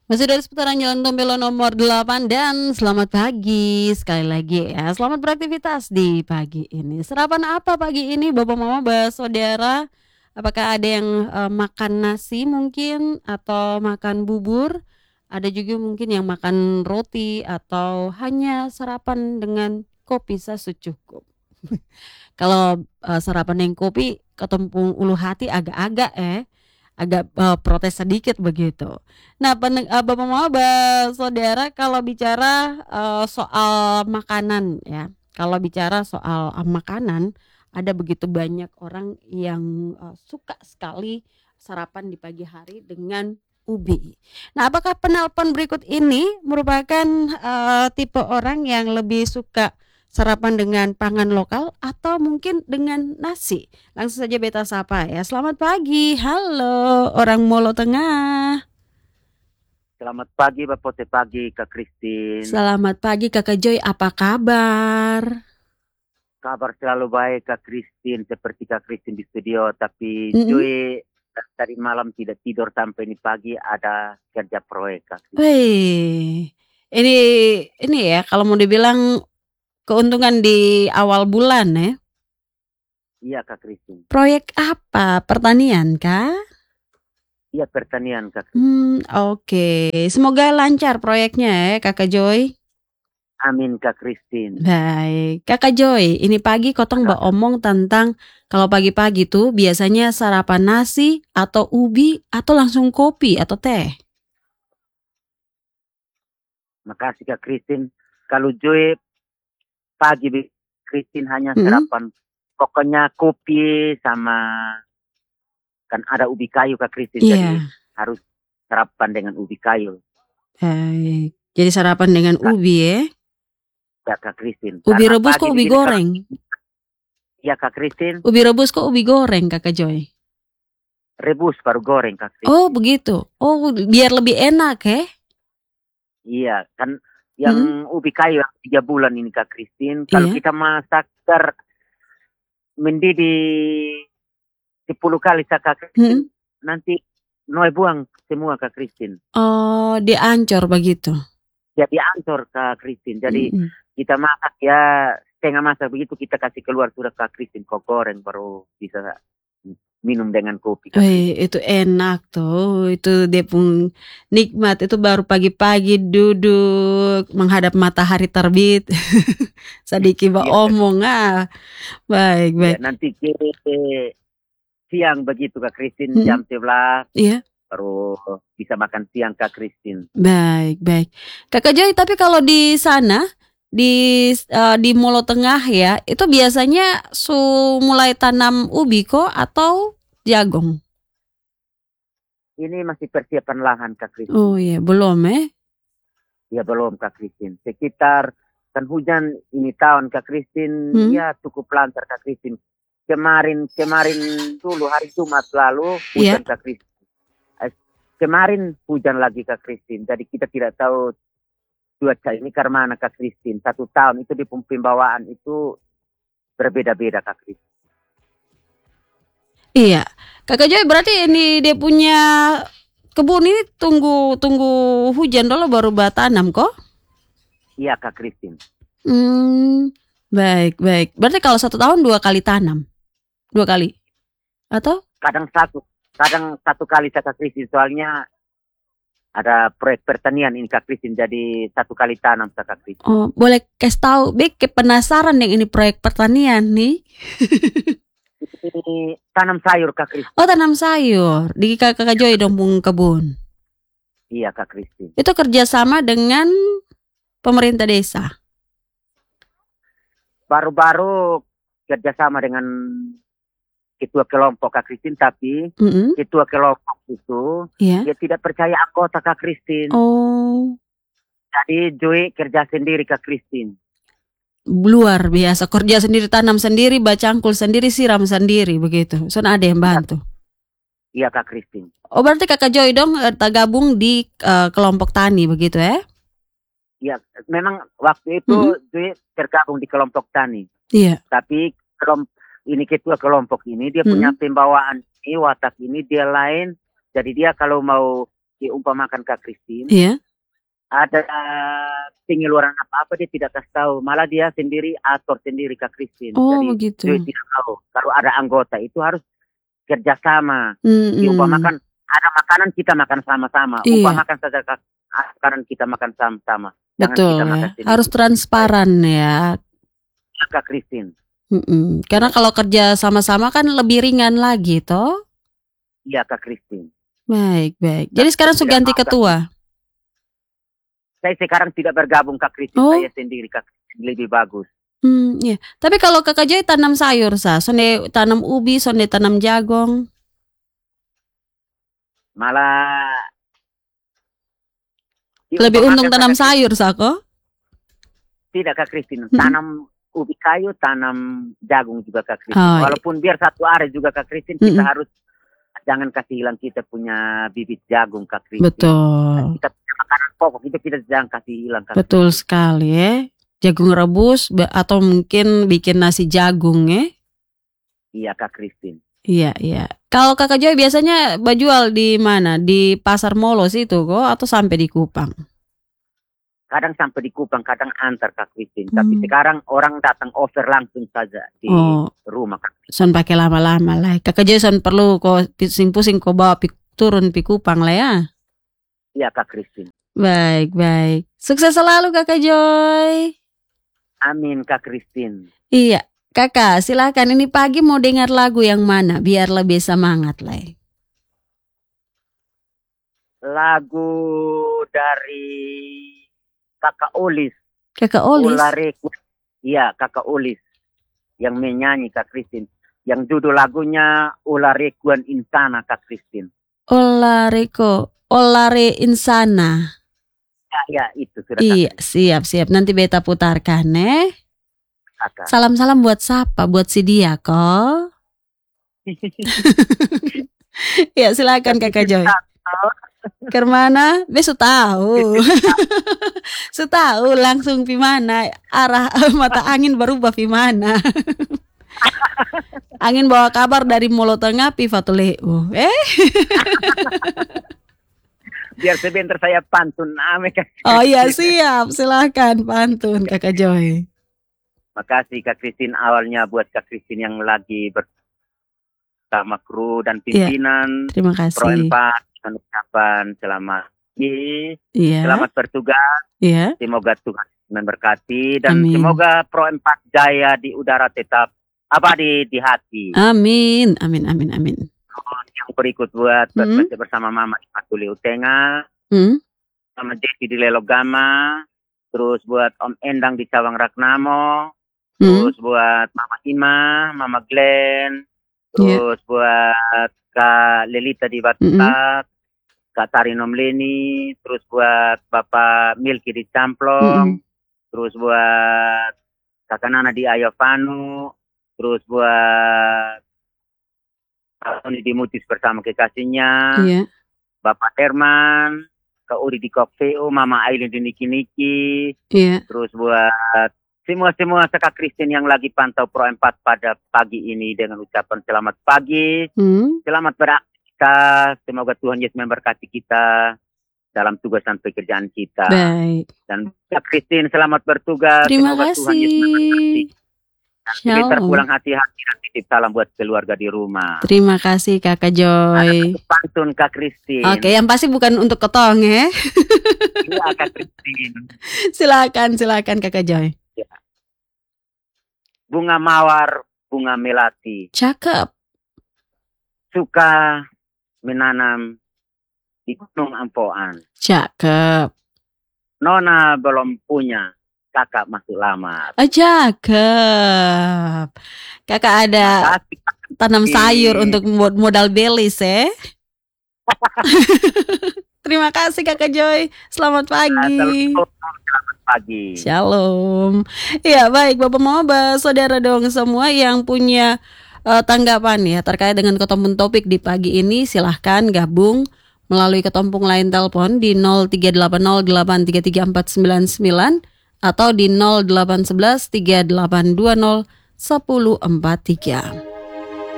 Masih dari seputaran Jalan Tompelo nomor 8 dan selamat pagi sekali lagi ya. Selamat beraktivitas di pagi ini. Sarapan apa pagi ini Bapak Mama saudara? Apakah ada yang makan nasi mungkin atau makan bubur? Ada juga mungkin yang makan roti atau hanya sarapan dengan kopi secukup. Kalau sarapan yang kopi ketempung ulu hati agak-agak agak protes sedikit begitu. Nah, Bapak Mama saudara kalau bicara soal makanan ya. Kalau bicara soal makanan, ada begitu banyak orang yang suka sekali sarapan di pagi hari dengan ubi. Nah, apakah penelpon berikut ini merupakan tipe orang yang lebih suka sarapan dengan pangan lokal atau mungkin dengan nasi? Langsung saja beta sapa ya. Selamat pagi. Halo, orang Molo Tengah. Selamat pagi, Bapak pagi, Kak Christine. Selamat pagi Kakak Joy, apa kabar? Kabar selalu baik, Kak Christine. Seperti Kak Christine di studio, tapi Mm-mm. Joy tadi malam tidak tidur sampai ini pagi ada kerja proyek, Kak Christine. Wih, ini ya kalau mau dibilang keuntungan di awal bulan ya. Iya, Kak Christine. Proyek apa? Pertanian kah? Iya, pertanian, Kak Christine. Oke. Semoga lancar proyeknya ya Kakak Joy. Amin, Kak Christine. Baik, Kakak Joy, ini pagi kotong mbak omong tentang kalau pagi-pagi tuh biasanya sarapan nasi atau ubi atau langsung kopi atau teh. Makasih, Kak Christine. Kalau Joy pagi, Christine hanya Mm-mm. sarapan. Pokoknya kopi sama kan ada ubi kayu, Kak Christine. Iya. Jadi harus sarapan dengan ubi kayu. Baik. Jadi sarapan dengan ubi ya. Ya, Kak Christine. Ubi Karena rebus pagi kok di ubi sini goreng? Iya, Kak Christine. Ubi rebus kok ubi goreng Kakak Joy? Rebus baru goreng, Kak Christine. Oh begitu. Oh biar lebih enak ya. Iya, kan yang ubi kayu yang 3 bulan ini, Kak Christine. Kalau Iya. kita masak mendidih 10 kali, Kak Christine, nanti Noe buang semua, Kak Christine. Oh diancur begitu. Jadi ancur, Kak Christine. Jadi kita masak ya setengah masak begitu kita kasih keluar sudah, Kak Christine. Kok goreng baru bisa minum dengan kopi. Wih, itu enak tuh. Itu dia pun nikmat. Itu baru pagi-pagi duduk menghadap matahari terbit. Sadiki ba omong baik. Ya, nanti siang begitu, Kak Christine, jam 11. Iya. Baru bisa makan siang, Kak Christine. Baik. Kakak Joy, tapi kalau di sana di Molo Tengah ya, itu biasanya mulai tanam ubi kok atau jagung? Ini masih persiapan lahan, Kak Christine. Oh iya, belum Ya belum, Kak Christine. Sekitar kan hujan ini tahun, Kak Christine, ya cukup lancar, Kak Christine. Kemarin dulu hari Jumat lalu hujan, Kak Christine. Kemarin hujan lagi, Kak Christine. Jadi kita tidak tahu cuaca ini karena mana, Kak Christine. 1 tahun itu di pembawaan itu berbeda-beda, Kak Christine. Iya, Kakak Joy berarti ini dia punya kebun ini tunggu hujan dulu baru tanam kok? Iya, Kak Christine. Baik. Berarti kalau 1 tahun 2 kali tanam, 2 kali atau? Kadang 1 kali, Kak Christine. Soalnya ada proyek pertanian ini, Kak Christine, jadi 1 kali tanam, Kak Christine. Oh, boleh kasih tahu, Bek, penasaran yang ini proyek pertanian nih. Ini tanam sayur, Kak Christine. Oh, tanam sayur di Kakak Joy dong kebun. Iya, Kak Christine. Itu kerjasama dengan pemerintah desa. Baru-baru kerjasama dengan ketua kelompok, Kak Christine, tapi ketua kelompok itu dia tidak percaya anggota, Kak Christine. Oh. Jadi Joy kerja sendiri, Kak Christine. Luar biasa, kerja sendiri, tanam sendiri, bacangkul sendiri, siram sendiri begitu. Soalnya ada yang bantu. Iya, Kak Christine. Oh, berarti Kakak Joy dong tergabung di kelompok tani begitu ya? Iya, memang waktu itu Joy tergabung di kelompok tani. Iya. Tapi ini ketua kelompok ini dia punya pembawaan ini, watak ini dia lain. Jadi dia kalau mau diumpamakan Kak Christine, Iya. ada pengeluaran apa-apa dia tidak kasih tahu, malah dia sendiri atur sendiri Kak Christine. Oh, Jadi begitu. dia tidak tahu. Kalau ada anggota itu harus kerjasama. Mm-mm. Diumpamakan ada makanan kita makan sama-sama. Iya. Umpamakan saja makanan kita makan sama-sama. Jangan Betul kita makan ya. sendiri. Harus transparan ya. Kak Christine. Mm-mm. Karena kalau kerja sama-sama kan lebih ringan lagi toh. Iya Kak Christine. Baik. Jadi sekarang sudah ganti ketua. Saya sekarang tidak bergabung Kak Christine, Oh. saya sendiri Kak Christine, lebih bagus. Iya. Tapi kalau Kakak Joy tanam sayur sonde tanam ubi, sonde tanam jagung. Malah Lebih untung diumpamakan tanam Kak sayur kok. Tidak Kak Christine, tanam ubi kayu, tanam jagung juga Kak Christine. Oh, iya. Walaupun biar satu area juga Kak Christine, kita harus jangan kasih hilang kita punya bibit jagung Kak Christine. Betul. Kita punya makanan pokok itu kita jangan kasih hilang Kak. Betul sekali ya. Jagung rebus atau mungkin bikin nasi jagung ya. Iya Kak Christine. Iya. Kalau Kakak Joy biasanya jual di mana? Di Pasar Molos itu kok atau sampai di Kupang? Kadang sampai di Kupang, kadang antar Kak Christine. Tapi sekarang orang datang offer langsung saja di rumah Kak Christine. Son pakai lama-lama lah. Kakak Joy son perlu kok pusing-pusing kok bawa turun pi Kupang lah ya. Iya Kak Christine. Baik. Sukses selalu Kakak Joy. Amin Kak Christine. Iya. Kakak, silakan ini pagi mau dengar lagu yang mana biar lebih semangat lah. Lagu dari Kakak Olis. Kakak Olis. Iya, Kakak Olis yang menyanyi Kak Christine. Yang judul lagunya Olarekuan Insana Kak Christine. Olare Insana. Ya, itu sudah. Iya, siap. Nanti beta putarkan Kakak. Salam-salam buat siapa? Buat si dia kok. Ya, silakan Kakak Joy. Kemana? Besok tahu. Tahu langsung pi mana arah mata angin berubah pi mana. Angin bawa kabar dari Molo Tengah pi Fatuleu. Biar sebentar saya pantun Oh iya siap, silakan pantun Kakak Joy. Makasih Kak Christine, awalnya buat Kak Christine yang lagi bersama kru dan pimpinan. Terima kasih. Pro 4 mengucapkan selamat pagi, selamat bertugas. Semoga Tuhan memberkati dan semoga Pro 4 jaya di udara tetap abadi di hati. Amin. Yang berikut buat bersama Mama Imatuli Utenga, sama Jeki di Lelogama, terus buat Om Endang di Cawang Ragnamo, terus buat Mama Ima, Mama Glenn, terus buat Kak Lelita di Batak, Kak Tarinom Leni, terus buat Bapak Milky di Camplong, terus buat Kakak Nana di Ayovanu, terus buat Tony di Mutis bersama kekasihnya, Bapak Herman, Kak Uri di Kokveo, Mama Aileen di Niki-Niki, terus buat semua Kak Christine yang lagi pantau Pro 4 pada pagi ini dengan ucapan selamat pagi, selamat beraktivitas, semoga Tuhan Yesus memberkati kita dalam tugas dan pekerjaan kita. Baik. Dan Kak Christine selamat bertugas. Terima semoga kasih. Tuhan Yesus memberkati. Kita pulang hati-hati dan titip salam buat keluarga di rumah. Terima kasih Kakak Joy. Pantun Kak Christine. Oke, yang pasti bukan untuk ketong ya. Iya Kak Christine. Silakan Kakak Joy. Ya. Bunga mawar, bunga melati. Cakep. Suka menanam di Gunung Ampoan. Cakep. Nona belum punya, kakak masih lama. Cakep. Kakak ada tanam sayur untuk modal belis Terima kasih Kakak Joy. Selamat pagi. Selamat pagi. Shalom. Ya baik Bapak Mama, saudara dong semua yang punya tanggapan ya terkait dengan ketomong topik di pagi ini, silahkan gabung melalui ketompong lain telepon di 0380833499 atau di 0811 3820 1043.